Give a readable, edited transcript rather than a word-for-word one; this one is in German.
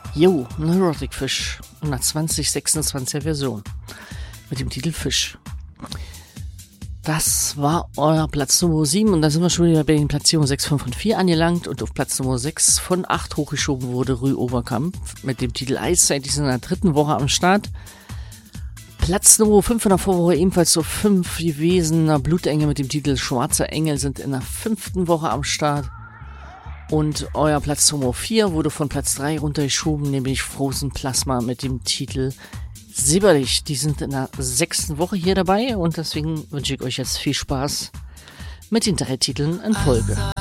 Jo, Neurotic Fish, 12026er Version mit dem Titel Fisch. Das war euer Platz Nummer 7 und da sind wir schon wieder bei den Platzierungen 6, 5 und 4 angelangt und auf Platz Nummer 6 von 8 hochgeschoben wurde Rue Oberkampf mit dem Titel Eiszeit. Die sind in der 3. Woche am Start. Platz Nummer 5 in der Vorwoche ebenfalls so 5 gewesen. Blutengel mit dem Titel Schwarzer Engel sind in der 5. Woche am Start. Und euer Platz Nummer 4 wurde von Platz 3 runtergeschoben, nämlich Frozen Plasma mit dem Titel Silberlicht. Die sind in der 6. Woche hier dabei und deswegen wünsche ich euch jetzt viel Spaß mit den 3 Titeln in Folge.